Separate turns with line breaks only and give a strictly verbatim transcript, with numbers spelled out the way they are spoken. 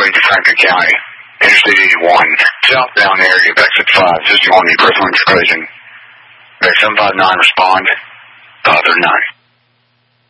eight to Franklin County, Interstate eighty-one, southbound area, exit five, fifty-one, personal collision. Back seven five nine, respond, five thirty-nine.